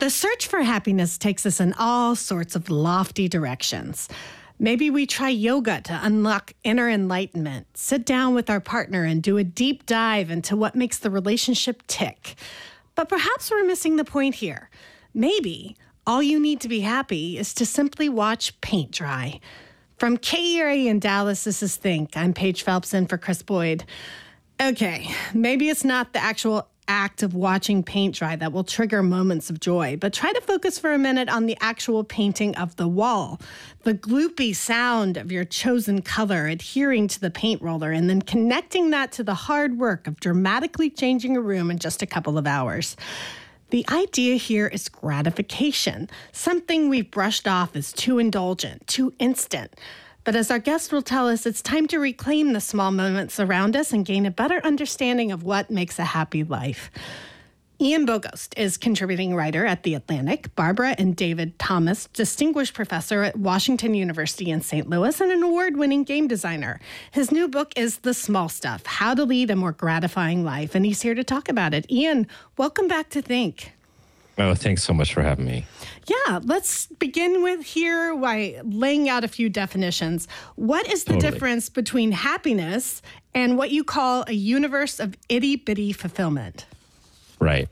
The search for happiness takes us in all sorts of lofty directions. Maybe we try yoga to unlock inner enlightenment, sit down with our partner and do a deep dive into what makes the relationship tick. But perhaps we're missing the point here. Maybe all you need to be happy is to simply watch paint dry. From KERA in Dallas, this is Think. I'm Paige Phelps in for Chris Boyd. Okay, maybe it's not the actual act of watching paint dry that will trigger moments of joy, but try to focus for a minute on the actual painting of the wall, the gloopy sound of your chosen color adhering to the paint roller, and then connecting that to the hard work of dramatically changing a room in just a couple of hours. The idea here is gratification, something we've brushed off as too indulgent, too instant. But as our guest will tell us, it's time to reclaim the small moments around us and gain a better understanding of what makes a happy life. Ian Bogost is contributing writer at The Atlantic, Barbara and David Thomas, distinguished professor at Washington University in St. Louis, and an award-winning game designer. His new book is The Small Stuff, How to Lead a More Gratifying Life, and he's here to talk about it. Ian, welcome back to Think. Oh, thanks so much for having me. Yeah, let's begin with here by laying out a few definitions. What is the difference between happiness and what you call a universe of itty-bitty fulfillment? Right.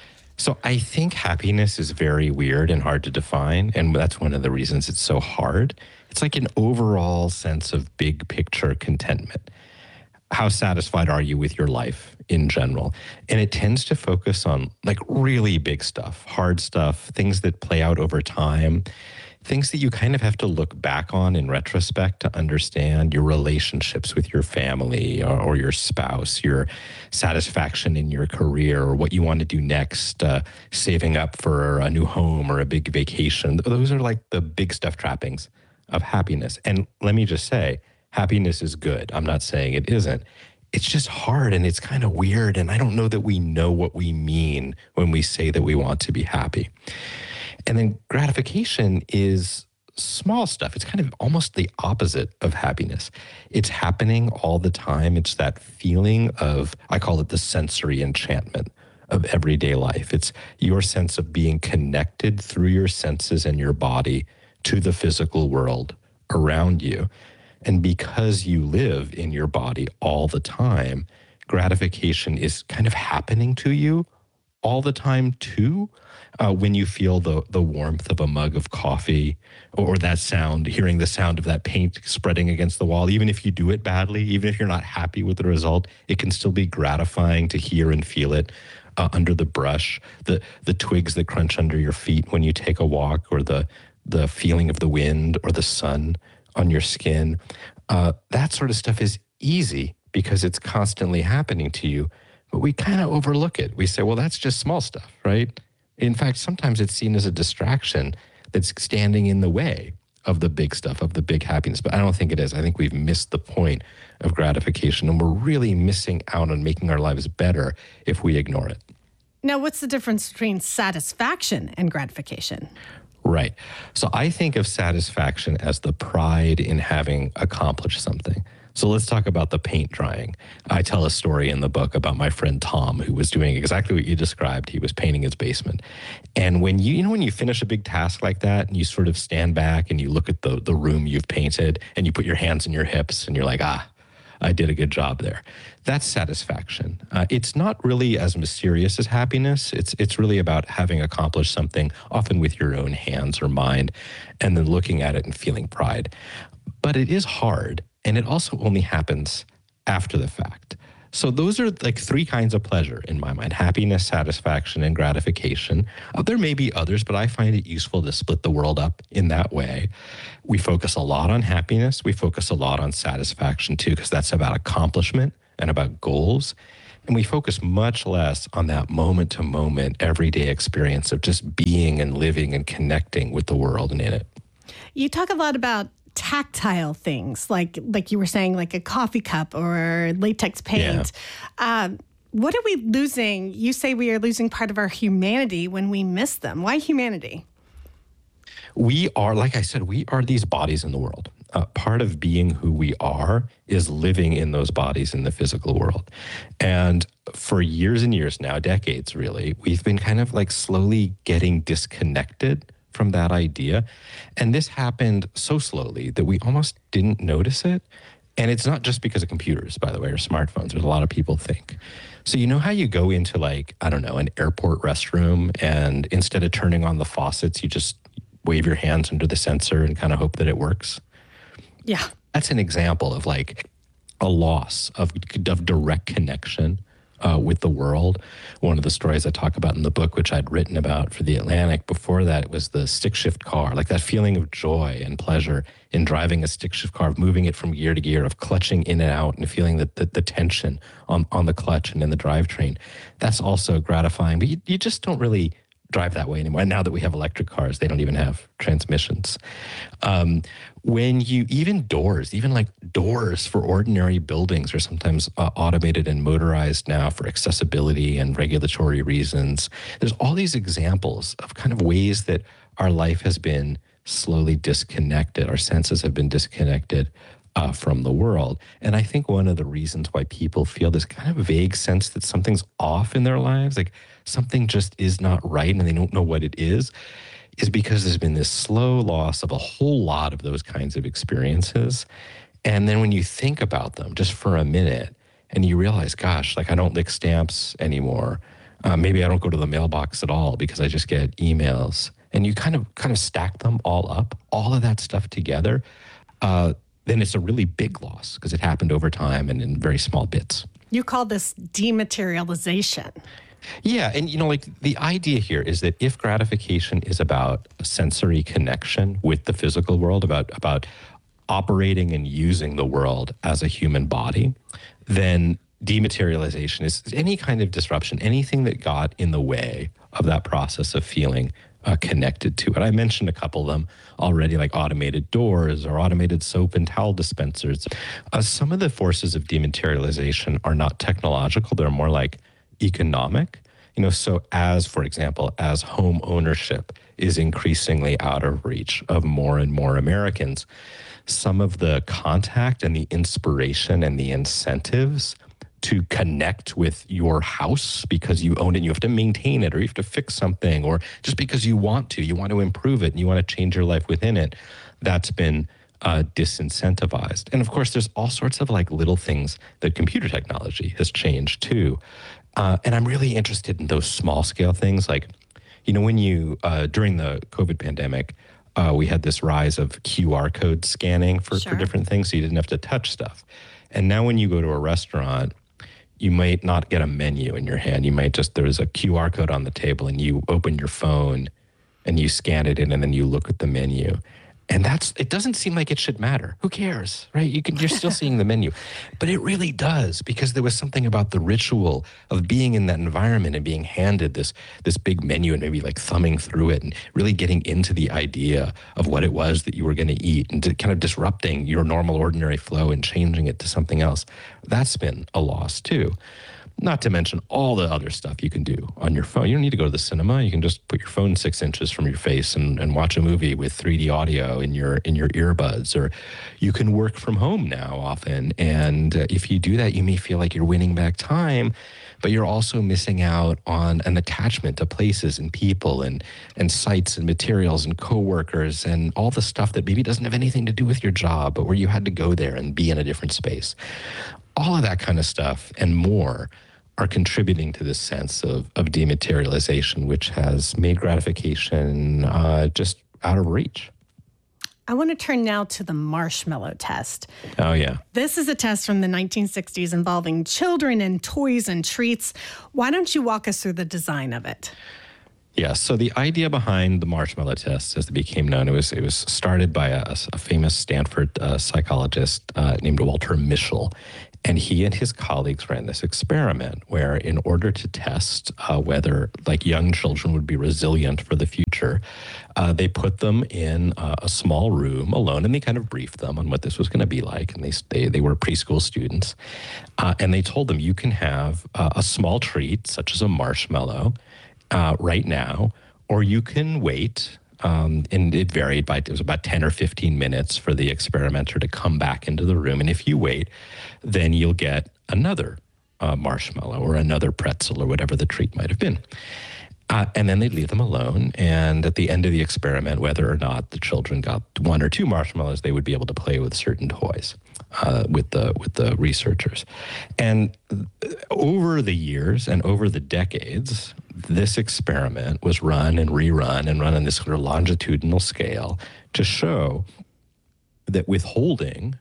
So I think happiness is very weird and hard to define, and that's one of the reasons it's so hard. It's like an overall sense of big picture contentment. How satisfied are you with your life in general? And it tends to focus on like really big stuff, hard stuff, things that play out over time, things that you kind of have to look back on in retrospect to understand your relationships with your family or your spouse, your satisfaction in your career, or what you want to do next, saving up for a new home or a big vacation. Those are like the big stuff trappings of happiness. And let me just say, happiness is good. I'm not saying it isn't. It's just hard and it's kind of weird. And I don't know that we know what we mean when we say that we want to be happy. And then gratification is small stuff. It's kind of almost the opposite of happiness. It's happening all the time. It's that feeling of, I call it the sensory enchantment of everyday life. It's your sense of being connected through your senses and your body to the physical world around you. And because you live in your body all the time, gratification is kind of happening to you all the time too. When you feel the warmth of a mug of coffee or that sound, hearing the sound of that paint spreading against the wall, even if you do it badly, even if you're not happy with the result, it can still be gratifying to hear and feel it under the brush, the twigs that crunch under your feet when you take a walk, or the feeling of the wind or the sun on your skin. That sort of stuff is easy because it's constantly happening to you, but we kind of overlook it. We say, well, that's just small stuff, right? In fact, sometimes it's seen as a distraction that's standing in the way of the big stuff, of the big happiness. But I don't think it is. I think we've missed the point of gratification, and we're really missing out on making our lives better if we ignore it. Now, what's the difference between satisfaction and gratification? Right. So I think of satisfaction as the pride in having accomplished something. So let's talk about the paint drying. I tell a story in the book about my friend Tom, who was doing exactly what you described. He was painting his basement. And when when you finish a big task like that and you sort of stand back and you look at the room you've painted and you put your hands in your hips and you're like, I did a good job there. That's satisfaction. It's not really as mysterious as happiness. It's really about having accomplished something, often with your own hands or mind, and then looking at it and feeling pride. But it is hard, and it also only happens after the fact. So those are like three kinds of pleasure in my mind: happiness, satisfaction, and gratification. There may be others, but I find it useful to split the world up in that way. We focus a lot on happiness. We focus a lot on satisfaction too, because that's about accomplishment and about goals. And we focus much less on that moment-to-moment, everyday experience of just being and living and connecting with the world and in it. You talk a lot about tactile things, like you were saying, like a coffee cup or latex paint. Yeah. What are we losing? You say we are losing part of our humanity when we miss them. Why humanity? We are, like I said, we are these bodies in the world. part of being who we are is living in those bodies in the physical world. And for years and years now, decades really, we've been kind of like slowly getting disconnected from that idea. And this happened so slowly that we almost didn't notice it. And it's not just because of computers, by the way, or smartphones, as a lot of people think. So you know how you go into like, I don't know, an airport restroom, and instead of turning on the faucets, you just wave your hands under the sensor and kind of hope that it works? Yeah. That's an example of like a loss of direct connection with the world. One of the stories I talk about in the book, which I'd written about for The Atlantic before that, it was the stick shift car, like that feeling of joy and pleasure in driving a stick shift car, of moving it from gear to gear, of clutching in and out and feeling the tension on the clutch and in the drivetrain. That's also gratifying, but you just don't really drive that way anymore. And now that we have electric cars, they don't even have transmissions. When you, even like doors for ordinary buildings are sometimes automated and motorized now for accessibility and regulatory reasons. There's all these examples of kind of ways that our life has been slowly disconnected. Our senses have been disconnected from the world. And I think one of the reasons why people feel this kind of vague sense that something's off in their lives, like something just is not right and they don't know what it is because there's been this slow loss of a whole lot of those kinds of experiences. And then when you think about them just for a minute and you realize, gosh, like I don't lick stamps anymore. Maybe I don't go to the mailbox at all because I just get emails. And you kind of stack them all up, all of that stuff together, then it's a really big loss because it happened over time and in very small bits. You call this dematerialization. Yeah, and like the idea here is that if gratification is about a sensory connection with the physical world, about operating and using the world as a human body, then dematerialization is any kind of disruption, anything that got in the way of that process of feeling connected to it. I mentioned a couple of them already, like automated doors or automated soap and towel dispensers. Some of the forces of dematerialization are not technological. They're more like economic. So as, for example, as home ownership is increasingly out of reach of more and more Americans, some of the contact and the inspiration and the incentives to connect with your house because you own it and you have to maintain it, or you have to fix something, or just because you want to improve it and you want to change your life within it, that's been disincentivized. And of course, there's all sorts of like little things that computer technology has changed too. And I'm really interested in those small scale things. Like, when you, during the COVID pandemic, we had this rise of QR code scanning for different things, so you didn't have to touch stuff. And now when you go to a restaurant, you might not get a menu in your hand. You might there's a QR code on the table and you open your phone and you scan it in and then you look at the menu. And it doesn't seem like it should matter. Who cares, right? You're still seeing the menu. But it really does, because there was something about the ritual of being in that environment and being handed this big menu and maybe like thumbing through it and really getting into the idea of what it was that you were going to eat and kind of disrupting your normal, ordinary flow and changing it to something else. That's been a loss too. Not to mention all the other stuff you can do on your phone. You don't need to go to the cinema. You can just put your phone 6 inches from your face and watch a movie with 3D audio in your earbuds. Or you can work from home now often. And if you do that, you may feel like you're winning back time, but you're also missing out on an attachment to places and people and sites and materials and coworkers and all the stuff that maybe doesn't have anything to do with your job, but where you had to go there and be in a different space. All of that kind of stuff and more are contributing to this sense of dematerialization, which has made gratification just out of reach. I want to turn now to the marshmallow test. Oh, yeah. This is a test from the 1960s involving children and toys and treats. Why don't you walk us through the design of it? Yeah, so the idea behind the marshmallow test, as it became known, it was started by a famous Stanford psychologist named Walter Mischel. And he and his colleagues ran this experiment where, in order to test whether like young children would be resilient for the future, they put them in a small room alone, and they kind of briefed them on what this was going to be like. And they were preschool students, and they told them, you can have a small treat such as a marshmallow right now, or you can wait And it varied it was about 10 or 15 minutes for the experimenter to come back into the room. And if you wait, then you'll get another marshmallow or another pretzel or whatever the treat might have been. And then they'd leave them alone. And at the end of the experiment, whether or not the children got 1 or 2 marshmallows, they would be able to play with certain toys with the researchers. And over the years and over the decades, this experiment was run and rerun and run on this sort of longitudinal scale to show that withholding,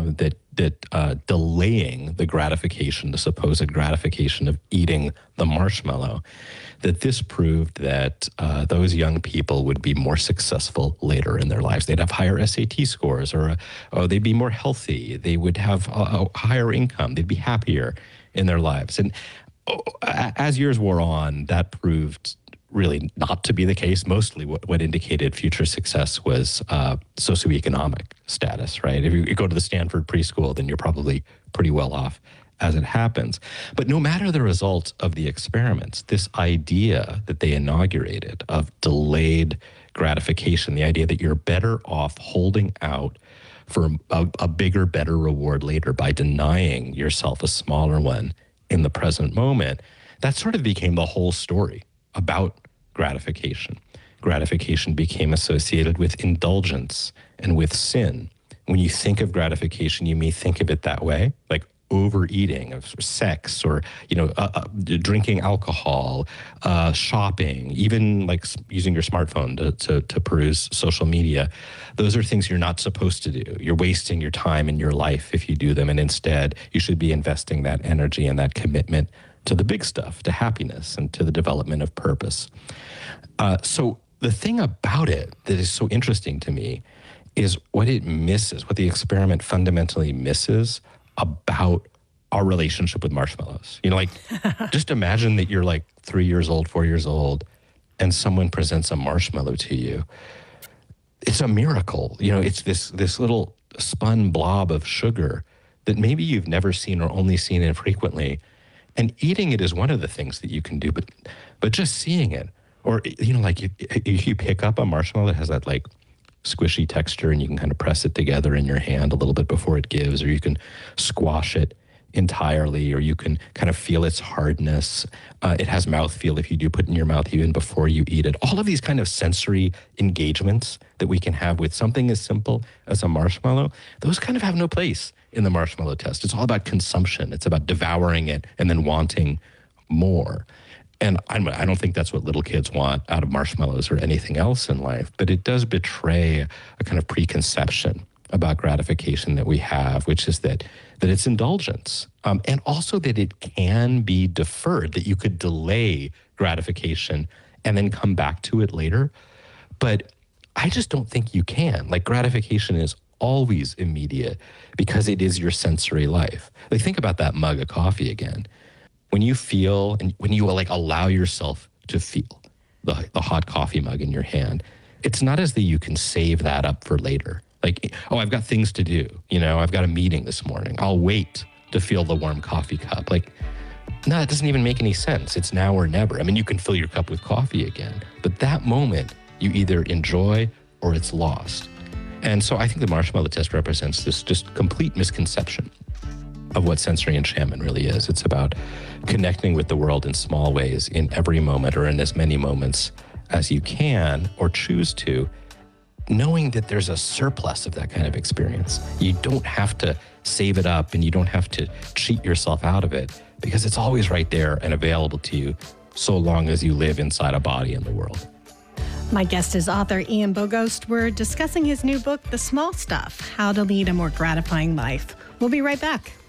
delaying the gratification, the supposed gratification of eating the marshmallow, that this proved that those young people would be more successful later in their lives. They'd have higher SAT scores, or they'd be more healthy. They would have a higher income. They'd be happier in their lives. And as years wore on, that proved really not to be the case. Mostly what indicated future success was socioeconomic status, right? If you go to the Stanford preschool, then you're probably pretty well off as it happens. But no matter the results of the experiments, this idea that they inaugurated of delayed gratification, the idea that you're better off holding out for a bigger, better reward later by denying yourself a smaller one in the present moment, that sort of became the whole story about gratification. Gratification became associated with indulgence and with sin. When you think of gratification, you may think of it that way, like overeating, of sex, or drinking alcohol, shopping, even like using your smartphone to peruse social media. Those are things you're not supposed to do. You're wasting your time and your life if you do them, and instead you should be investing that energy and that commitment to the big stuff, to happiness and to the development of purpose. So the thing about it that is so interesting to me is what it misses, what the experiment fundamentally misses about our relationship with marshmallows. Just imagine that you're like 3 years old, 4 years old, and someone presents a marshmallow to you. It's a miracle. It's this little spun blob of sugar that maybe you've never seen or only seen infrequently. And eating it is one of the things that you can do, but just seeing it, or if you pick up a marshmallow that has that like squishy texture and you can kind of press it together in your hand a little bit before it gives, or you can squash it entirely, or you can kind of feel its hardness. It has mouthfeel if you do put it in your mouth even before you eat it. All of these kind of sensory engagements that we can have with something as simple as a marshmallow, those kind of have no place in the marshmallow test. It's all about consumption. It's about devouring it and then wanting more. And I don't think that's what little kids want out of marshmallows or anything else in life, but it does betray a kind of preconception about gratification that we have, which is that it's indulgence, and also that it can be deferred, that you could delay gratification and then come back to it later. But I just don't think you can. Like, gratification is always immediate because it is your sensory life. Like, think about that mug of coffee again. When you feel and when you allow yourself to feel the hot coffee mug in your hand, it's not as though you can save that up for later. Like, oh, I've got things to do. I've got a meeting this morning. I'll wait to feel the warm coffee cup. Like, no, it doesn't even make any sense. It's now or never. I mean, you can fill your cup with coffee again, but that moment you either enjoy or it's lost. And so I think the marshmallow test represents this just complete misconception of what sensory enchantment really is. It's about connecting with the world in small ways in every moment, or in as many moments as you can or choose to, knowing that there's a surplus of that kind of experience. You don't have to save it up and you don't have to cheat yourself out of it, because it's always right there and available to you so long as you live inside a body in the world. My guest is author Ian Bogost. We're discussing his new book, The Small Stuff: How to Lead a More Gratifying Life. We'll be right back.